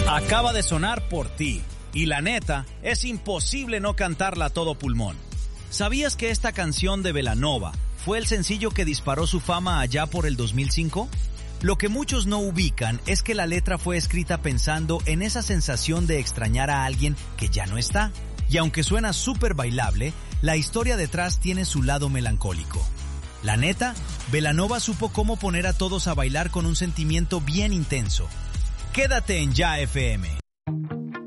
Acaba de sonar Por Ti, y la neta, es imposible no cantarla a todo pulmón. ¿Sabías que esta canción de Belanova fue el sencillo que disparó su fama allá por el 2005? Lo que muchos no ubican es que la letra fue escrita pensando en esa sensación de extrañar a alguien que ya no está. Y aunque suena súper bailable, la historia detrás tiene su lado melancólico. La neta, Belanova supo cómo poner a todos a bailar con un sentimiento bien intenso. Quédate en Ya FM.